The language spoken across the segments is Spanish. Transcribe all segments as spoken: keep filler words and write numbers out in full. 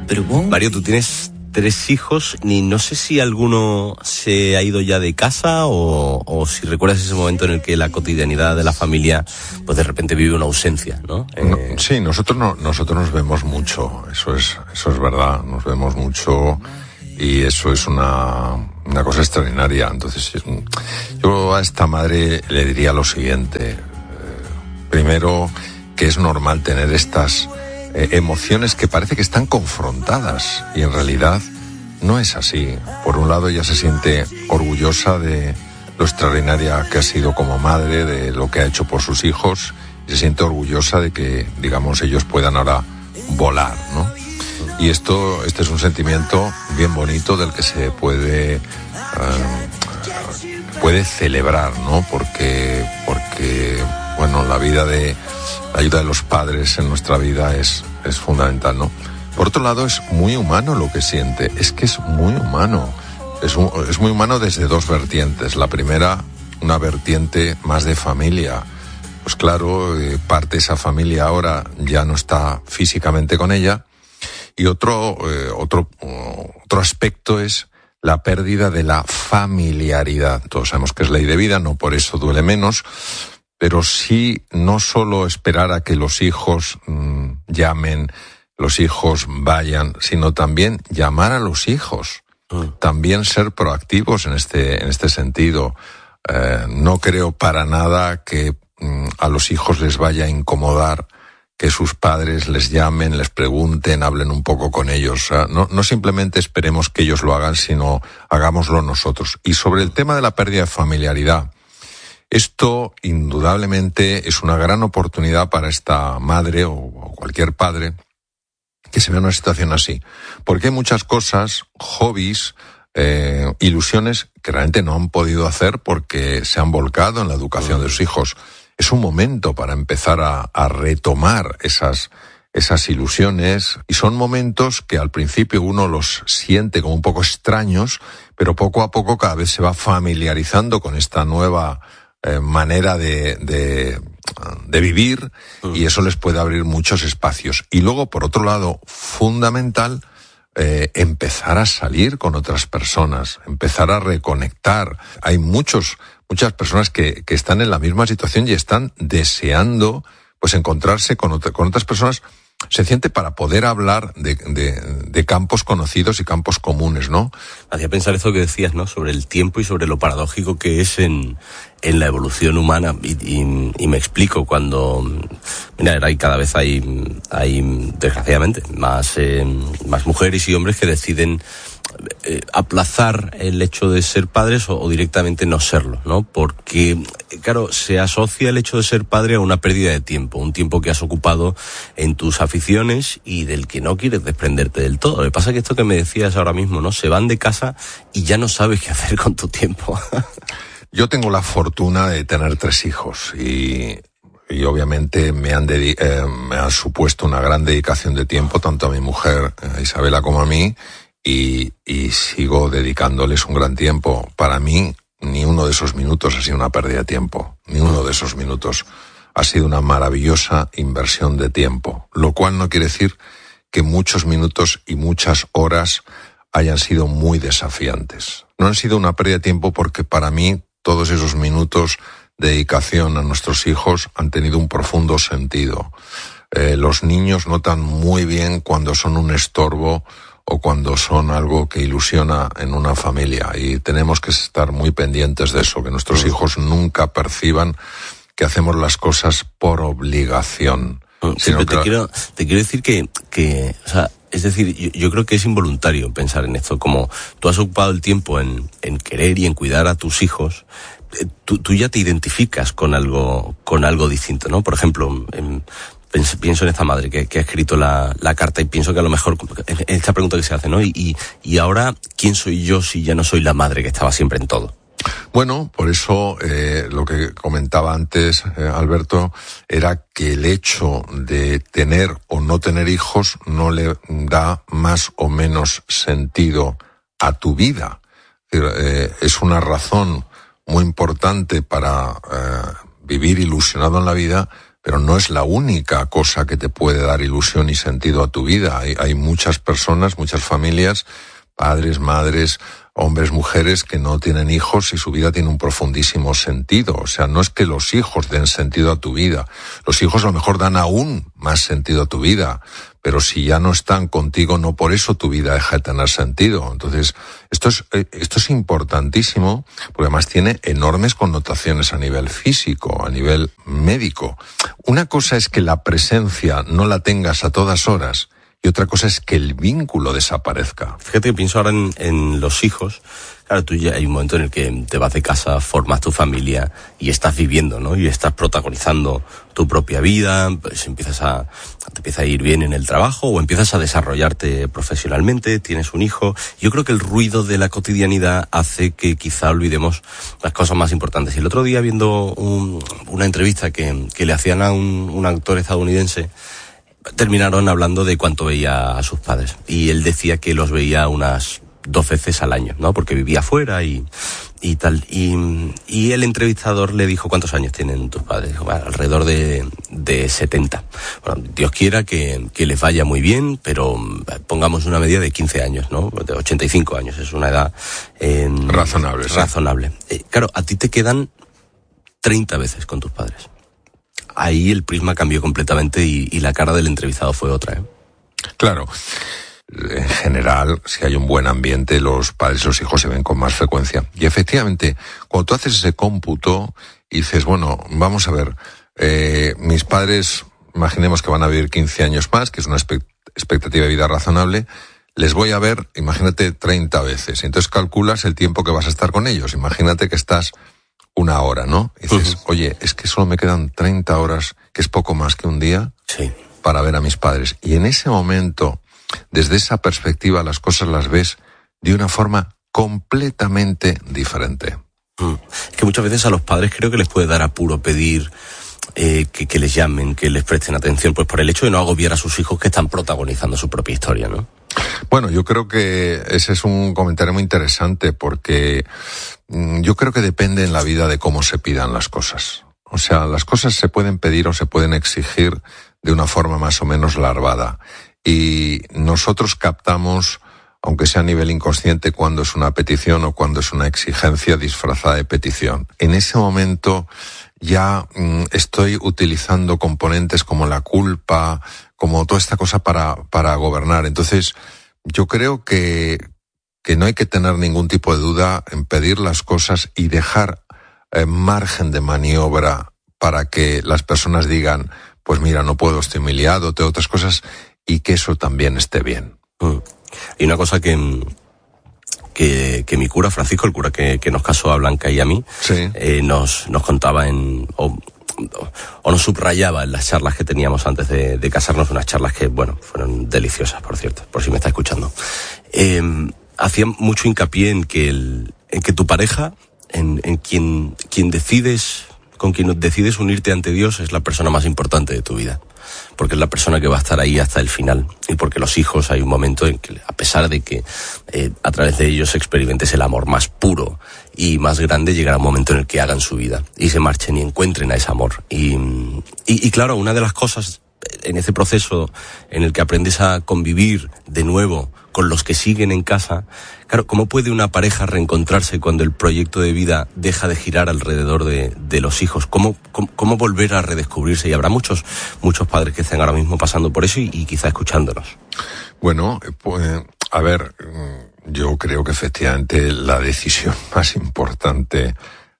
Mario, tú tienes tres hijos, ni no sé si alguno se ha ido ya de casa o, o si recuerdas ese momento en el que la cotidianidad de la familia pues de repente vive una ausencia, ¿no? Eh... no sí, nosotros no, nosotros nos vemos mucho, eso es, eso es verdad, nos vemos mucho y eso es una, una cosa extraordinaria. Entonces, yo a esta madre le diría lo siguiente. Eh, primero, que es normal tener estas eh, emociones que parece que están confrontadas y en realidad no es así. Por un lado, ella se siente orgullosa de lo extraordinaria que ha sido como madre, de lo que ha hecho por sus hijos, y se siente orgullosa de que, digamos, ellos puedan ahora volar, ¿no? Y esto, este es un sentimiento bien bonito del que se puede, eh, puede celebrar, ¿no? Porque, porque, bueno, la vida de, la ayuda de los padres en nuestra vida es, es fundamental, ¿no? Por otro lado, es muy humano lo que siente, es que es muy humano. Es, un, es muy humano desde dos vertientes. La primera, una vertiente más de familia. Pues claro, eh, parte de esa familia ahora ya no está físicamente con ella. Y otro, eh, otro, otro aspecto es la pérdida de la familiaridad. Todos sabemos que es ley de vida, no por eso duele menos, pero sí no solo esperar a que los hijos mmm, llamen, los hijos vayan, sino también llamar a los hijos. También ser proactivos en este, en este sentido. Eh, no creo para nada que mmm, a los hijos les vaya a incomodar que sus padres les llamen, les pregunten, hablen un poco con ellos. O sea, no, no simplemente esperemos que ellos lo hagan, sino hagámoslo nosotros. Y sobre el tema de la pérdida de familiaridad, esto indudablemente es una gran oportunidad para esta madre o, o cualquier padre que se vea en una situación así. Porque hay muchas cosas, hobbies, eh, ilusiones que realmente no han podido hacer porque se han volcado en la educación de sus hijos. Es un momento para empezar a, a retomar esas, esas ilusiones, y son momentos que al principio uno los siente como un poco extraños, pero poco a poco cada vez se va familiarizando con esta nueva eh, manera de, de, de vivir, y eso les puede abrir muchos espacios. Y luego, por otro lado, fundamental, eh, empezar a salir con otras personas, empezar a reconectar. Hay muchos Muchas personas que, que están en la misma situación y están deseando pues encontrarse con, otra, con otras personas, sencillamente para poder hablar de, de, de campos conocidos y campos comunes, ¿no? Hacía pensar eso que decías, ¿no? Sobre el tiempo y sobre lo paradójico que es en, en la evolución humana. Y, y, y me explico cuando, mira, hay, cada vez hay, hay desgraciadamente, más, eh, más mujeres y hombres que deciden Eh, aplazar el hecho de ser padres o, o directamente no serlo, ¿no? Porque, claro, se asocia el hecho de ser padre a una pérdida de tiempo, un tiempo que has ocupado en tus aficiones y del que no quieres desprenderte del todo. Lo que pasa es que esto que me decías ahora mismo, ¿no? Se van de casa y ya no sabes qué hacer con tu tiempo. Yo tengo la fortuna de tener tres hijos y... Y obviamente me han, dedi- eh, me han supuesto una gran dedicación de tiempo, tanto a mi mujer, a Isabela, como a mí, y, y sigo dedicándoles un gran tiempo. Para mí, ni uno de esos minutos ha sido una pérdida de tiempo. Ni uno de esos minutos ha sido una maravillosa inversión de tiempo. Lo cual no quiere decir que muchos minutos y muchas horas hayan sido muy desafiantes. No han sido una pérdida de tiempo porque para mí todos esos minutos de dedicación a nuestros hijos han tenido un profundo sentido. Eh, los niños notan muy bien cuando son un estorbo o cuando son algo que ilusiona en una familia, y tenemos que estar muy pendientes de eso, que nuestros hijos nunca perciban que hacemos las cosas por obligación. Sí, pero te, que... quiero, te quiero decir que, que o sea, es decir, yo, yo creo que es involuntario pensar en esto, como tú has ocupado el tiempo en, en querer y en cuidar a tus hijos. Tú, tú ya te identificas con algo, con algo distinto, ¿no? Por ejemplo, en, pienso en esta madre que, que ha escrito la, la carta, y pienso que a lo mejor, esta pregunta que se hace, ¿no? Y, y, y ahora, ¿quién soy yo si ya no soy la madre que estaba siempre en todo? Bueno, por eso eh, lo que comentaba antes, eh, Alberto, era que el hecho de tener o no tener hijos no le da más o menos sentido a tu vida. Eh, es una razón muy importante para eh, vivir ilusionado en la vida, pero no es la única cosa que te puede dar ilusión y sentido a tu vida. Hay, hay muchas personas, muchas familias, padres, madres, hombres, mujeres que no tienen hijos y su vida tiene un profundísimo sentido. O sea, no es que los hijos den sentido a tu vida. Los hijos a lo mejor dan aún más sentido a tu vida, pero si ya no están contigo, no por eso tu vida deja de tener sentido. Entonces, esto es, esto es importantísimo, porque además tiene enormes connotaciones a nivel físico, a nivel médico. Una cosa es que la presencia no la tengas a todas horas, y otra cosa es que el vínculo desaparezca. Fíjate que pienso ahora en, en los hijos. Claro, tú ya hay un momento en el que te vas de casa, formas tu familia y estás viviendo, ¿no? Y estás protagonizando tu propia vida, pues empiezas a, te empieza a ir bien en el trabajo o empiezas a desarrollarte profesionalmente, tienes un hijo. Yo creo que el ruido de la cotidianidad hace que quizá olvidemos las cosas más importantes. Y el otro día, viendo un, una entrevista que, que le hacían a un, un actor estadounidense, terminaron hablando de cuánto veía a sus padres. Y él decía que los veía unas dos veces al año, ¿no? Porque vivía fuera y, y tal. Y, y el entrevistador le dijo, ¿cuántos años tienen tus padres? Dijo, bueno, alrededor de, de setenta. Bueno, Dios quiera que, que les vaya muy bien, pero pongamos una medida de quince años, ¿no? De ochenta y cinco años. Es una edad eh, razonable. razonable. Sí. Eh, claro, a ti te quedan treinta veces con tus padres. Ahí el prisma cambió completamente y, y la cara del entrevistado fue otra, ¿eh? Claro. En general, si hay un buen ambiente, los padres y los hijos se ven con más frecuencia. Y efectivamente, cuando tú haces ese cómputo y dices, bueno, vamos a ver, eh, mis padres, imaginemos que van a vivir quince años más, que es una expectativa de vida razonable, les voy a ver, imagínate, treinta veces. Entonces calculas el tiempo que vas a estar con ellos. Imagínate que estás una hora, ¿no? Y dices, uh-huh. oye, es que solo me quedan treinta horas, que es poco más que un día, sí, para ver a mis padres. Y en ese momento, desde esa perspectiva, las cosas las ves de una forma completamente diferente. Mm. Es que muchas veces a los padres creo que les puede dar apuro pedir eh, que, que les llamen, que les presten atención, pues por el hecho de no agobiar a sus hijos que están protagonizando su propia historia, ¿no? Bueno, yo creo que ese es un comentario muy interesante porque mm, yo creo que depende en la vida de cómo se pidan las cosas. O sea, las cosas se pueden pedir o se pueden exigir de una forma más o menos larvada. Y nosotros captamos, aunque sea a nivel inconsciente, cuando es una petición o cuando es una exigencia disfrazada de petición. En ese momento ya mm, estoy utilizando componentes como la culpa, como toda esta cosa para, para gobernar. Entonces, yo creo que, que no hay que tener ningún tipo de duda en pedir las cosas y dejar eh, margen de maniobra para que las personas digan, pues mira, no puedo, estoy muy liado, tengo otras cosas, y que eso también esté bien. Mm. Y una cosa que, que, que mi cura, Francisco, el cura que, que nos casó a Blanca y a mí, sí. eh, nos, nos contaba en, o, o nos subrayaba en las charlas que teníamos antes de, de casarnos, unas charlas que, bueno, fueron deliciosas, por cierto, por si me está escuchando. Eh, hacía mucho hincapié en que el, en que tu pareja, en, en quien, quien decides, con quien decides unirte ante Dios, es la persona más importante de tu vida. Porque es la persona que va a estar ahí hasta el final. Y porque los hijos, hay un momento en que, a pesar de que eh, a través de ellos experimentes el amor más puro y más grande, llegará un momento en el que hagan su vida y se marchen y encuentren a ese amor. Y, y, y claro, una de las cosas en ese proceso en el que aprendes a convivir de nuevo con los que siguen en casa, claro, ¿cómo puede una pareja reencontrarse cuando el proyecto de vida deja de girar alrededor de, de los hijos? ¿Cómo, cómo, cómo volver a redescubrirse? Y habrá muchos, muchos padres que estén ahora mismo pasando por eso y, y quizá escuchándonos. Bueno, pues, a ver, yo creo que efectivamente la decisión más importante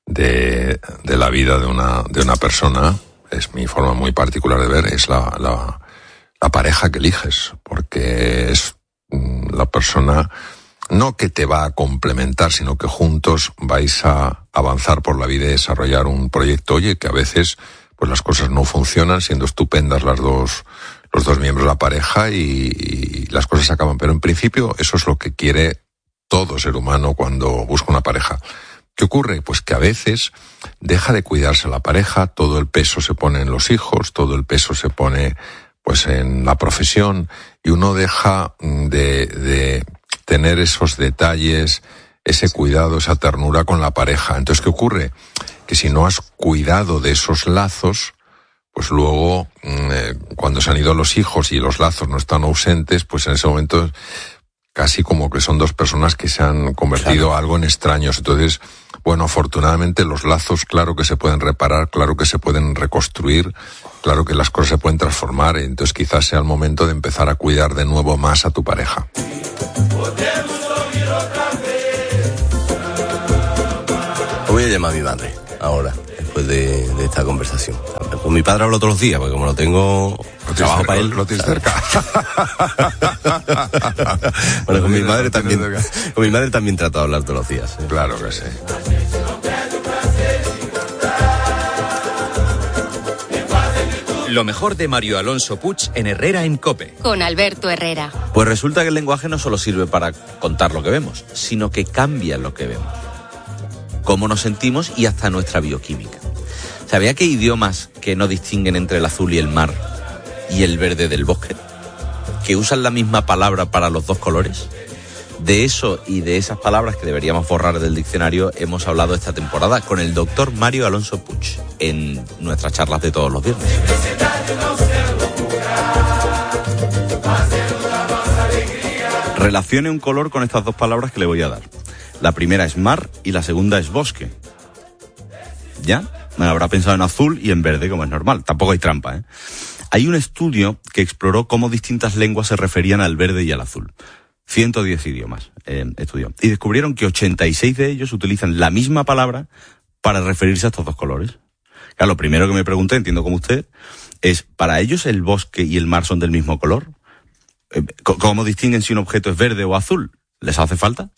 de, de la vida de una, de una persona, es mi forma muy particular de ver, es la, la, la pareja que eliges, porque es la persona no que te va a complementar, sino que juntos vais a avanzar por la vida y desarrollar un proyecto. Oye, que a veces pues las cosas no funcionan, siendo estupendas las dos, los dos miembros de la pareja y, y las cosas se acaban. Pero en principio eso es lo que quiere todo ser humano cuando busca una pareja. ¿Qué ocurre? Pues que a veces deja de cuidarse la pareja, todo el peso se pone en los hijos, todo el peso se pone pues en la profesión y uno deja de, de tener esos detalles, ese cuidado, esa ternura con la pareja. Entonces, ¿qué ocurre? Que si no has cuidado de esos lazos, pues luego, eh, cuando se han ido los hijos y los lazos no están ausentes, pues en ese momento casi como que son dos personas que se han convertido claro. algo en extraños. Entonces, bueno, afortunadamente los lazos, claro que se pueden reparar, claro que se pueden reconstruir, claro que las cosas se pueden transformar. Entonces quizás sea el momento de empezar a cuidar de nuevo más a tu pareja. Voy a llamar a mi madre ahora, después de, de esta conversación. Con mi padre hablo todos los días, porque como lo tengo, lo trabajo para él. Lo tienes cerca. Bueno, con mi madre también, con mi madre también trato de hablar todos los días. ¿eh? Claro que sí. Lo mejor de Mario Alonso Puig en Herrera en COPE. Con Alberto Herrera. Pues resulta que el lenguaje no solo sirve para contar lo que vemos, sino que cambia lo que vemos. Cómo nos sentimos y hasta nuestra bioquímica. ¿Sabía que hay idiomas que no distinguen entre el azul y el mar y el verde del bosque? ¿Que usan la misma palabra para los dos colores? De eso y de esas palabras que deberíamos borrar del diccionario hemos hablado esta temporada con el doctor Mario Alonso Puig en nuestras charlas de todos los viernes. Relacione un color con estas dos palabras que le voy a dar. La primera es mar y la segunda es bosque. ¿Ya? Me habrá pensado en azul y en verde, como es normal. Tampoco hay trampa, ¿eh? Hay un estudio que exploró cómo distintas lenguas se referían al verde y al azul. ciento diez idiomas eh, estudió. Y descubrieron que ochenta y seis de ellos utilizan la misma palabra para referirse a estos dos colores. Claro, lo primero que me pregunté, entiendo como usted, es, ¿para ellos el bosque y el mar son del mismo color? Eh, ¿Cómo distinguen si un objeto es verde o azul? ¿Les hace falta?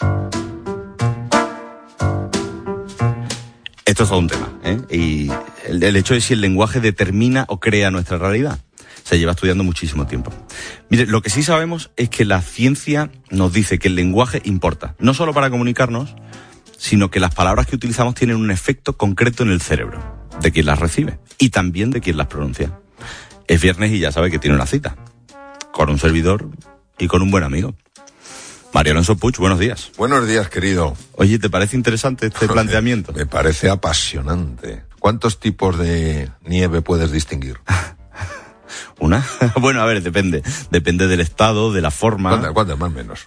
Esto es todo un tema, ¿eh? Y el, el hecho de si el lenguaje determina o crea nuestra realidad. Se lleva estudiando muchísimo tiempo. Mire, lo que sí sabemos es que la ciencia nos dice que el lenguaje importa, no solo para comunicarnos, sino que las palabras que utilizamos tienen un efecto concreto en el cerebro, de quien las recibe, y también de quien las pronuncia. Es viernes y ya sabe que tiene una cita, con un servidor y con un buen amigo. Mario Alonso Puig, buenos días. Buenos días, querido. Oye, ¿te parece interesante este planteamiento? Me parece apasionante. ¿Cuántos tipos de nieve puedes distinguir? ¿Una? Bueno, a ver, depende. Depende del estado, de la forma. ¿Cuántas, cuántas más o menos?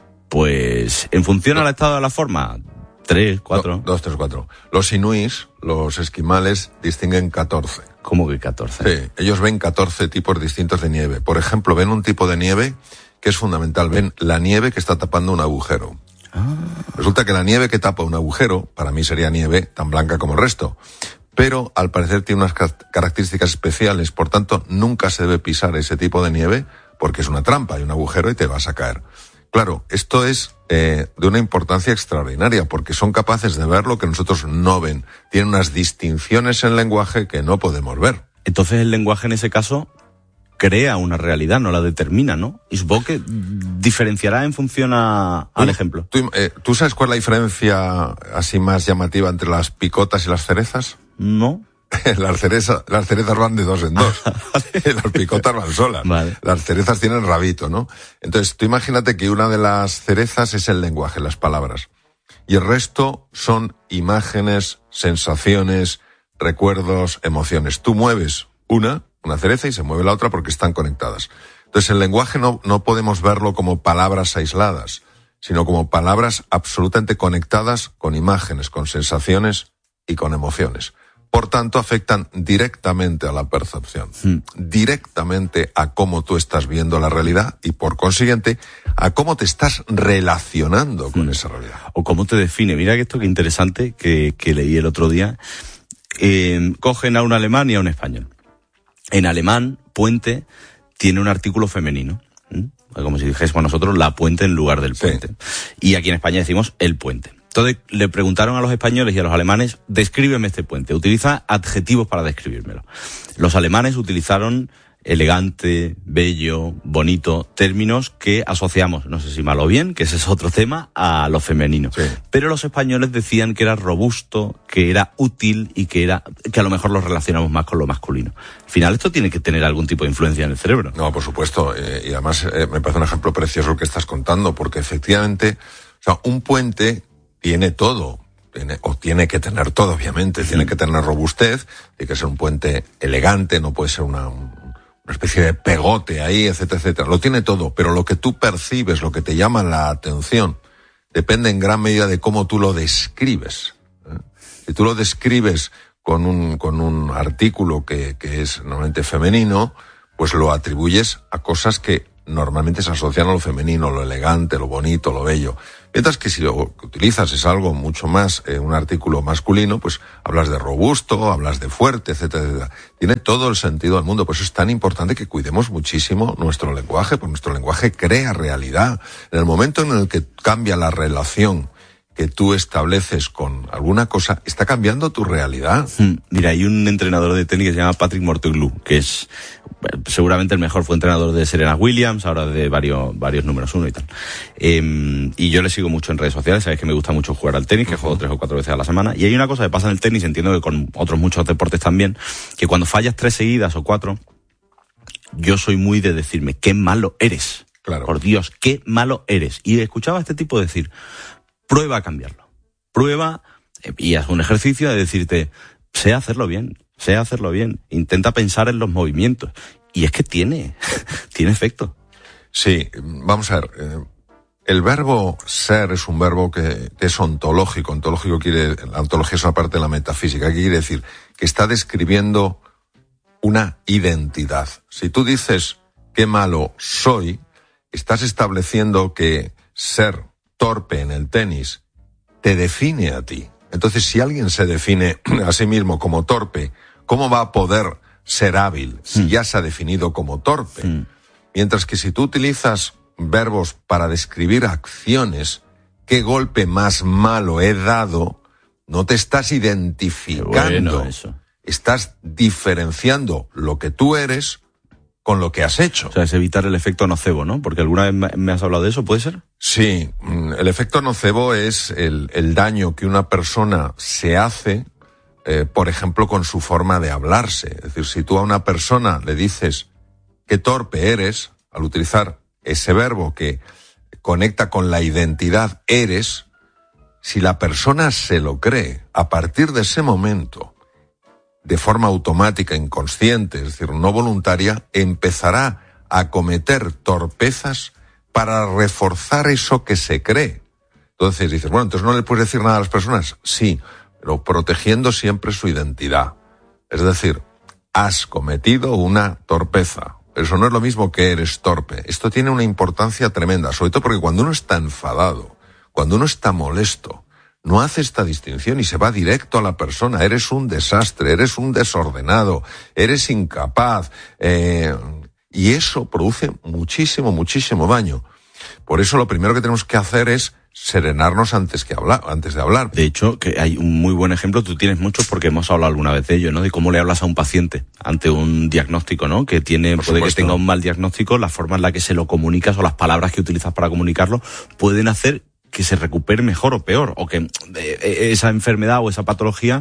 Pues, en función al estado de la forma, tres, cuatro. Do, dos, tres, cuatro. Los inuís, los esquimales, distinguen catorce. ¿Cómo que catorce? Sí, ellos ven catorce tipos distintos de nieve. Por ejemplo, ven un tipo de nieve que es fundamental. Ven la nieve que está tapando un agujero. Ah. Resulta que la nieve que tapa un agujero, para mí sería nieve tan blanca como el resto. Pero al parecer tiene unas características especiales, por tanto nunca se debe pisar ese tipo de nieve porque es una trampa, hay un agujero y te vas a caer. Claro, esto es eh, de una importancia extraordinaria porque son capaces de ver lo que nosotros no ven. Tienen unas distinciones en el lenguaje que no podemos ver. Entonces el lenguaje en ese caso crea una realidad, no la determina, ¿no? Y supongo que diferenciará en función a, al ejemplo. ¿Tú, eh, ¿Tú sabes cuál es la diferencia así más llamativa entre las picotas y las cerezas? No. Las cerezas, las cerezas van de dos en dos. Las picotas van solas. Vale. Las cerezas tienen rabito, ¿no? Entonces, tú imagínate que una de las cerezas es el lenguaje, las palabras. Y el resto son imágenes, sensaciones, recuerdos, emociones. Tú mueves una, una cereza, y se mueve la otra porque están conectadas. Entonces, el lenguaje no, no podemos verlo como palabras aisladas, sino como palabras absolutamente conectadas con imágenes, con sensaciones y con emociones. Por tanto, afectan directamente a la percepción, mm. directamente a cómo tú estás viendo la realidad y, por consiguiente, a cómo te estás relacionando con mm. esa realidad. O cómo te define. Mira que esto que interesante que, que leí el otro día. Eh, cogen a un alemán y a un español. En alemán, puente tiene un artículo femenino. ¿Mm? Como si dijésemos nosotros la puente en lugar del puente. Sí. Y aquí en España decimos el puente. Entonces le preguntaron a los españoles y a los alemanes, descríbeme este puente. Utiliza adjetivos para describírmelo. Los alemanes utilizaron elegante, bello, bonito, términos que asociamos, no sé si mal o bien, que ese es otro tema, a lo femenino. Sí. Pero los españoles decían que era robusto, que era útil y que era que a lo mejor lo relacionamos más con lo masculino. Al final esto tiene que tener algún tipo de influencia en el cerebro. No, por supuesto. Eh, y además eh, me parece un ejemplo precioso el que estás contando, porque efectivamente, o sea, un puente tiene todo. tiene, o tiene que tener todo, obviamente, tiene que tener robustez, tiene que ser un puente elegante, no puede ser una, una especie de pegote ahí, etcétera, etcétera. Lo tiene todo, pero lo que tú percibes, lo que te llama la atención, depende en gran medida de cómo tú lo describes. ¿eh? Si tú lo describes con un, con un artículo que, que es normalmente femenino, pues lo atribuyes a cosas que normalmente se asocian a lo femenino, lo elegante, lo bonito, lo bello. Mientras que si lo que utilizas es algo mucho más, eh, un artículo masculino, pues hablas de robusto, hablas de fuerte, etcétera, etcétera. Tiene todo el sentido del mundo. Por eso es tan importante que cuidemos muchísimo nuestro lenguaje, porque nuestro lenguaje crea realidad. En el momento en el que cambia la relación que tú estableces con alguna cosa, está cambiando tu realidad. Mira, hay un entrenador de tenis que se llama Patrick Mouratoglou, que es seguramente el mejor, fue entrenador de Serena Williams, ahora de varios varios números uno y tal. Eh, y yo le sigo mucho en redes sociales, sabéis que me gusta mucho jugar al tenis, que uh-huh. juego tres o cuatro veces a la semana. Y hay una cosa que pasa en el tenis, entiendo que con otros muchos deportes también, que cuando fallas tres seguidas o cuatro, yo soy muy de decirme, qué malo eres. Claro. Por Dios, qué malo eres. Y escuchaba a este tipo decir, prueba a cambiarlo. Prueba y haz un ejercicio de decirte, sé hacerlo bien, sé hacerlo bien. Intenta pensar en los movimientos. Y es que tiene, tiene efecto. Sí, vamos a ver. Eh, el verbo ser es un verbo que, que es ontológico. Ontológico quiere, la ontología es una parte de la metafísica. ¿Qué quiere decir? Que está describiendo una identidad. Si tú dices, qué malo soy, estás estableciendo que ser torpe en el tenis te define a ti. Entonces, si alguien se define a sí mismo como torpe, ¿cómo va a poder ser hábil si mm. ya se ha definido como torpe? Mm. Mientras que si tú utilizas verbos para describir acciones, qué golpe más malo he dado, no te estás identificando. Bueno, eso. Estás diferenciando lo que tú eres con lo que has hecho. O sea, es evitar el efecto nocebo, ¿no? Porque alguna vez me has hablado de eso, ¿puede ser? Sí, el efecto nocebo es el, el daño que una persona se hace, eh, por ejemplo, con su forma de hablarse. Es decir, si tú a una persona le dices qué torpe eres, al utilizar ese verbo que conecta con la identidad eres, si la persona se lo cree, a partir de ese momento, de forma automática, inconsciente, es decir, no voluntaria, empezará a cometer torpezas para reforzar eso que se cree. Entonces dices, bueno, entonces no le puedes decir nada a las personas. Sí, pero protegiendo siempre su identidad. Es decir, has cometido una torpeza. Eso no es lo mismo que eres torpe. Esto tiene una importancia tremenda, sobre todo porque cuando uno está enfadado, cuando uno está molesto, no hace esta distinción y se va directo a la persona. Eres un desastre, eres un desordenado, eres incapaz. Eh, y eso produce muchísimo, muchísimo daño. Por eso lo primero que tenemos que hacer es serenarnos antes que hablar, antes de hablar. De hecho, que hay un muy buen ejemplo, tú tienes muchos porque hemos hablado alguna vez de ello, ¿no? De cómo le hablas a un paciente ante un diagnóstico, ¿no? Que tiene, puede que tenga un mal diagnóstico, la forma en la que se lo comunicas o las palabras que utilizas para comunicarlo pueden hacer que se recupere mejor o peor, o que eh, esa enfermedad o esa patología,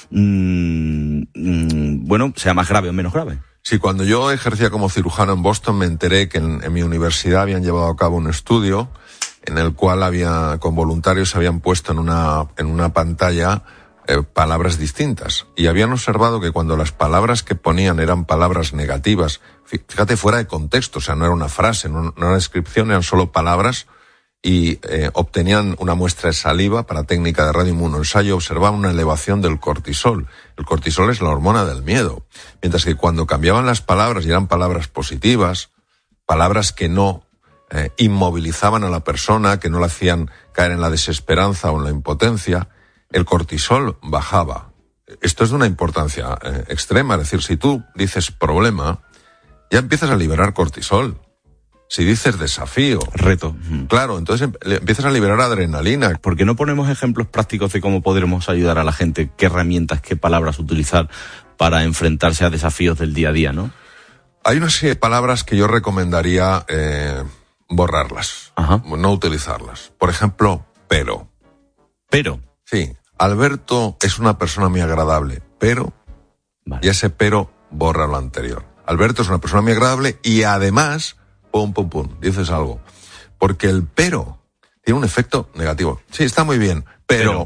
mmm, mmm, bueno, sea más grave o menos grave. Sí, cuando yo ejercía como cirujano en Boston me enteré que en, en mi universidad habían llevado a cabo un estudio en el cual había, con voluntarios habían puesto en una, en una pantalla eh, palabras distintas. Y habían observado que cuando las palabras que ponían eran palabras negativas, fíjate, fuera de contexto, o sea, no era una frase, no, no era una descripción, eran solo palabras, y eh, obtenían una muestra de saliva para técnica de radioinmunoensayo, observaban una elevación del cortisol. El cortisol es la hormona del miedo. Mientras que cuando cambiaban las palabras y eran palabras positivas, palabras que no eh, inmovilizaban a la persona, que no la hacían caer en la desesperanza o en la impotencia, el cortisol bajaba. Esto es de una importancia eh, extrema. Es decir, si tú dices problema, ya empiezas a liberar cortisol. Si dices desafío, reto, claro, entonces empiezas a liberar adrenalina. ¿Por qué no ponemos ejemplos prácticos de cómo podremos ayudar a la gente? ¿Qué herramientas, qué palabras utilizar para enfrentarse a desafíos del día a día, no? Hay una serie de palabras que yo recomendaría eh, borrarlas, Ajá. no utilizarlas. Por ejemplo, pero. Pero. Sí, Alberto es una persona muy agradable, pero, vale. Y ese pero borra lo anterior. Alberto es una persona muy agradable y además, pum, pum, pum, dices algo. Porque el pero tiene un efecto negativo. Sí, está muy bien, pero, pero.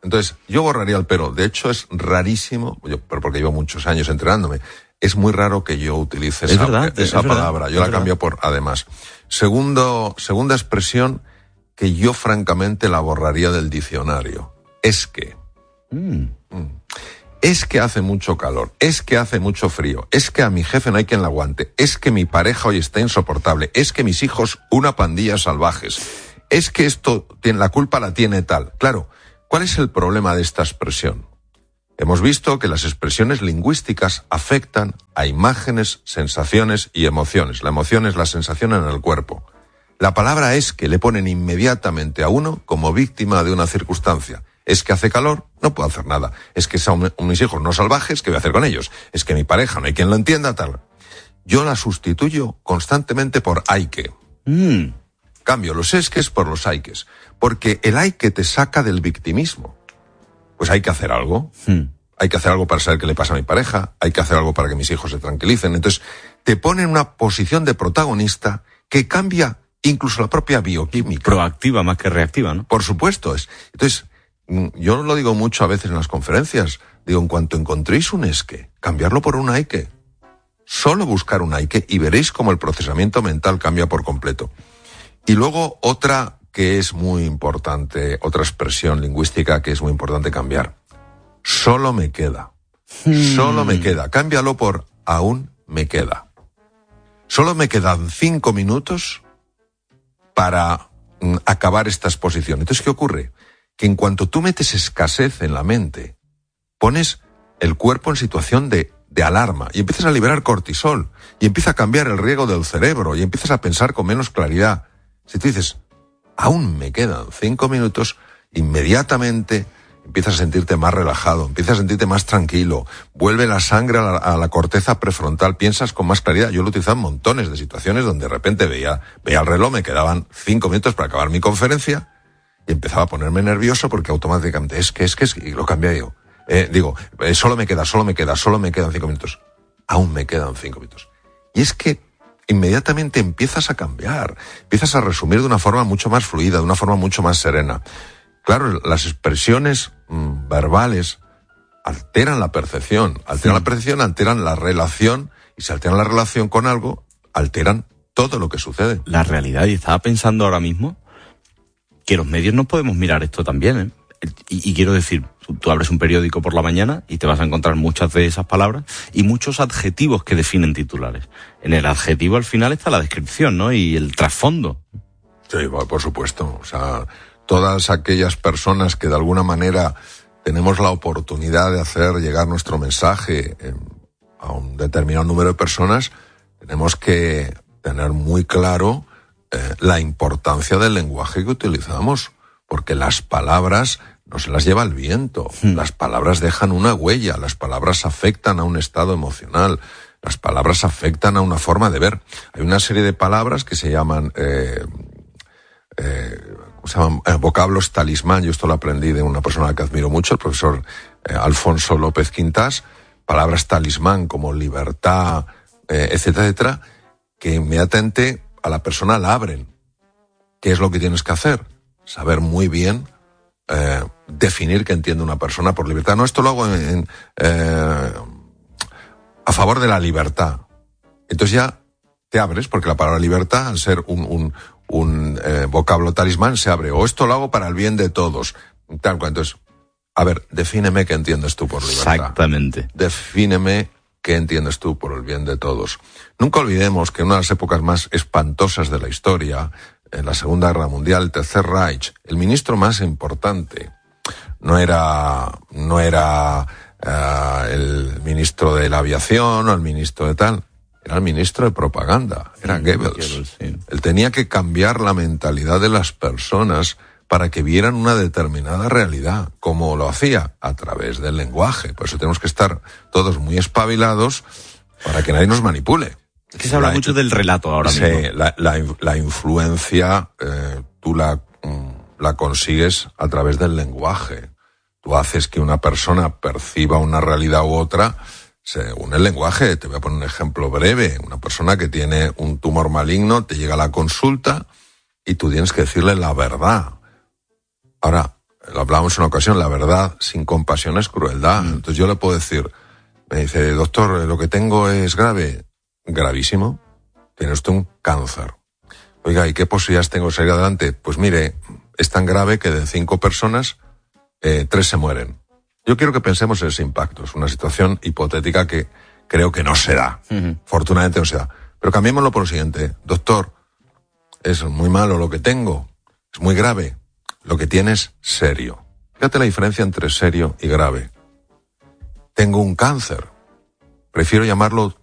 Entonces, yo borraría el pero. De hecho, es rarísimo, yo, pero porque llevo muchos años entrenándome, es muy raro que yo utilice esa, verdad, esa palabra. Verdad, yo la verdad. cambio por además. Segundo, segunda expresión que yo francamente la borraría del diccionario. Es que. Mm. Mm. Es que hace mucho calor, es que hace mucho frío, es que a mi jefe no hay quien la aguante, es que mi pareja hoy está insoportable, es que mis hijos una pandilla salvajes, es que esto tiene, la culpa la tiene tal. Claro, ¿cuál es el problema de esta expresión? Hemos visto que las expresiones lingüísticas afectan a imágenes, sensaciones y emociones. La emoción es la sensación en el cuerpo. La palabra es que le ponen inmediatamente a uno como víctima de una circunstancia. Es que hace calor, no puedo hacer nada. Es que son mis hijos no salvajes, ¿qué voy a hacer con ellos? Es que mi pareja no hay quien lo entienda, tal. Yo la sustituyo constantemente por hay que. Mm. Cambio los esques por los hay ques. Porque el hay que te saca del victimismo. Pues hay que hacer algo. Mm. Hay que hacer algo para saber qué le pasa a mi pareja. Hay que hacer algo para que mis hijos se tranquilicen. Entonces, te pone en una posición de protagonista que cambia incluso la propia bioquímica. Proactiva más que reactiva, ¿no? Por supuesto. Es. Entonces, yo lo digo mucho a veces en las conferencias. Digo, en cuanto encontréis un esque, cambiarlo por un hay que. Solo buscar un hay que y veréis cómo el procesamiento mental cambia por completo. Y luego otra que es muy importante, otra expresión lingüística que es muy importante cambiar. Solo me queda. Hmm. Solo me queda. Cámbialo por aún me queda. Solo me quedan cinco minutos para mm, acabar esta exposición. Entonces, ¿qué ocurre? Que en cuanto tú metes escasez en la mente, pones el cuerpo en situación de, de alarma y empiezas a liberar cortisol y empieza a cambiar el riego del cerebro y empiezas a pensar con menos claridad. Si tú dices, aún me quedan cinco minutos, inmediatamente empiezas a sentirte más relajado, empiezas a sentirte más tranquilo, vuelve la sangre a la, a la corteza prefrontal, piensas con más claridad. Yo lo he utilizado en montones de situaciones donde de repente veía, veía el reloj, me quedaban cinco minutos para acabar mi conferencia y empezaba a ponerme nervioso porque automáticamente es que, es que, es que, y lo cambié yo. Eh, digo, eh, solo me queda, solo me queda, solo me quedan cinco minutos. Aún me quedan cinco minutos. Y es que inmediatamente empiezas a cambiar, empiezas a resumir de una forma mucho más fluida, de una forma mucho más serena. Claro, las expresiones mmm, verbales alteran la percepción, alteran sí. la percepción, alteran la relación, y si alteran la relación con algo, alteran todo lo que sucede. La realidad, y estaba pensando ahora mismo que los medios no podemos mirar esto también, ¿eh? Y, y quiero decir, tú, tú abres un periódico por la mañana y te vas a encontrar muchas de esas palabras y muchos adjetivos que definen titulares. En el adjetivo al final está la descripción, ¿no? Y el trasfondo. Sí, por supuesto. O sea, todas aquellas personas que de alguna manera tenemos la oportunidad de hacer llegar nuestro mensaje a un determinado número de personas, tenemos que tener muy claro eh, la importancia del lenguaje que utilizamos, porque las palabras no se las lleva el viento, mm. las palabras dejan una huella, las palabras afectan a un estado emocional, las palabras afectan a una forma de ver. Hay una serie de palabras que se llaman... Eh, eh, se llaman eh, vocablos talismán. Yo esto lo aprendí de una persona que admiro mucho, el profesor eh, Alfonso López Quintás. Palabras talismán como libertad, eh, etcétera, etcétera, que inmediatamente a la persona la abren. ¿Qué es lo que tienes que hacer? Saber muy bien eh, definir qué entiende una persona por libertad. No, esto lo hago en, en, eh, a favor de la libertad. Entonces ya te abres, porque la palabra libertad, al ser un, un un eh, vocablo talismán, se abre. O esto lo hago para el bien de todos. Tal cual. Entonces, a ver, defíneme qué entiendes tú por libertad. Exactamente. Defíneme qué entiendes tú por el bien de todos. Nunca olvidemos que en una de las épocas más espantosas de la historia, en la Segunda Guerra Mundial, el Tercer Reich, el ministro más importante no era, no era uh, el ministro de la aviación o el ministro de tal. Era el ministro de propaganda, era Goebbels. Sí. Él tenía que cambiar la mentalidad de las personas para que vieran una determinada realidad. ¿Cómo lo hacía? A través del lenguaje. Por eso tenemos que estar todos muy espabilados para que nadie nos manipule. Es que se habla la, mucho del relato ahora sí, mismo. La, la, la influencia, eh, tú la, la consigues a través del lenguaje. Tú haces que una persona perciba una realidad u otra según el lenguaje. Te voy a poner un ejemplo breve. Una persona que tiene un tumor maligno te llega a la consulta y tú tienes que decirle la verdad. Ahora, lo hablábamos en una ocasión, la verdad sin compasión es crueldad. Mm. Entonces yo le puedo decir, me dice, doctor, lo que tengo es grave. Gravísimo. Tiene usted un cáncer. Oiga, ¿y qué posibilidades tengo de salir adelante? Pues mire, es tan grave que de cinco personas, eh, tres se mueren. Yo quiero que pensemos en ese impacto. Es una situación hipotética que creo que no se da. Uh-huh. Afortunadamente no se da. Pero cambiémoslo por lo siguiente. Doctor, es muy malo lo que tengo. Es muy grave. Lo que tiene es serio. Fíjate la diferencia entre serio y grave. Tengo un cáncer. Prefiero llamarlo